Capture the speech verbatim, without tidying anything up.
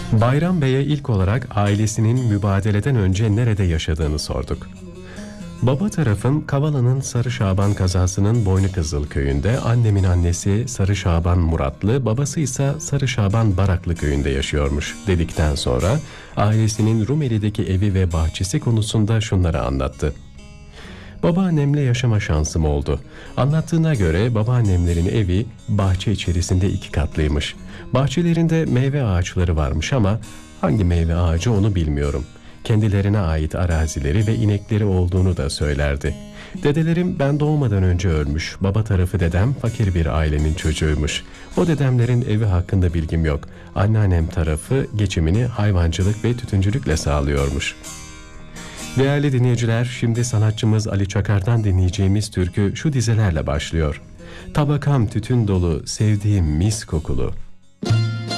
Bayram Bey'e ilk olarak ailesinin mübadeleden önce nerede yaşadığını sorduk. Baba tarafım Kavala'nın Sarı Şaban kazasının Boynukızıl köyünde, annemin annesi Sarı Şaban Muratlı, babası ise Sarı Şaban Baraklı köyünde yaşıyormuş dedikten sonra ailesinin Rumeli'deki evi ve bahçesi konusunda şunları anlattı. Babaannemle yaşama şansım oldu. Anlattığına göre babaannemlerin evi bahçe içerisinde iki katlıymış. Bahçelerinde meyve ağaçları varmış ama hangi meyve ağacı onu bilmiyorum. Kendilerine ait arazileri ve inekleri olduğunu da söylerdi. Dedelerim ben doğmadan önce ölmüş. Baba tarafı dedem fakir bir ailenin çocuğuymuş. O dedemlerin evi hakkında bilgim yok. Anneannem tarafı geçimini hayvancılık ve tütüncülükle sağlıyormuş. Değerli dinleyiciler, şimdi sanatçımız Ali Çakar'dan dinleyeceğimiz türkü şu dizelerle başlıyor. Tabakam tütün dolu, sevdiğim mis kokulu.